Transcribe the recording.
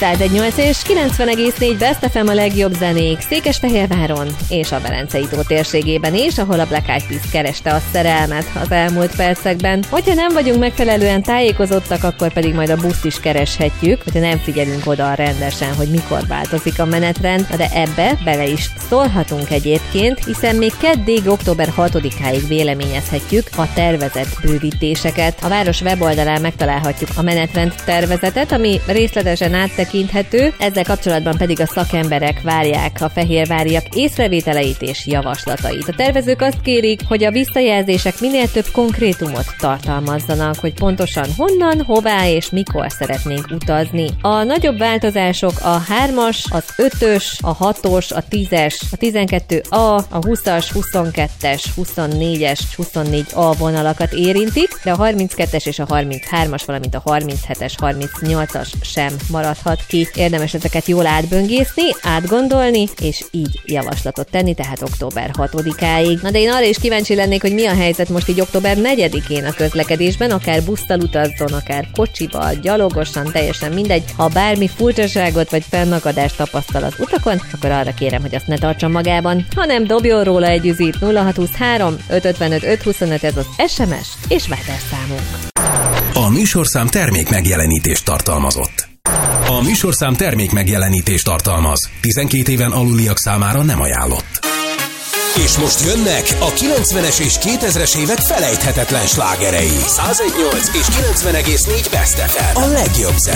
101.8 és 90,4 Best FM a legjobb zenék Székesfehérváron és a Velencei-tó térségében is, ahol a Black Eyed Peas kereste a szerelmet az elmúlt percekben. Hogyha nem vagyunk megfelelően tájékozottak, akkor pedig majd a buszt is kereshetjük, hogyha nem figyelünk oda rendesen, hogy mikor változik a menetrend, de ebbe bele is szólhatunk egyébként, hiszen még keddig, október 6-áig véleményezhetjük a tervezett bővítéseket. A város weboldalán megtalálhatjuk a menetrend tervezetet, ami részletesen áttekinthető, ezzel kapcsolatban pedig a szakemberek várják a fehérváriak észrevételeit és javaslatait. A tervezők azt kérik, hogy a visszajelzések minél több konkrétumot tartalmazzanak, hogy pontosan honnan, hová és mikor szeretnénk utazni. A nagyobb változások a 3-as, az 5-ös, a 6-os, a 10-es, a 12A, a 20-as, 22-es, 24-es, 24A vonalakat érintik, de a 32-es és a 33-as, valamint a 37-es, 38-as sem maradhat ki. Érdemes ezeket jól átböngészni, átgondolni, és így javaslatot tenni, tehát október 6-áig. Na de én arra is kíváncsi lennék, hogy mi a helyzet most így október 4-én a közlekedésben, akár busszal utazzon, akár kocsival, gyalogosan, teljesen mindegy. Ha bármi furcsaságot vagy fennakadást tapasztal az utakon, akkor arra kérem, hogy azt ne tartson magában, hanem dobjon róla egy üzít. 0623 555 525 ez az SMS és Viber számunk. A műsorszám termék megjelenítést tartalmazott. A műsorszám termék megjelenítést tartalmaz. 12 éven aluliak számára nem ajánlott. És most jönnek a 90-es és 2000-es évek felejthetetlen slágerei. 101.8 és 90,4 Best FM. A legjobb zene.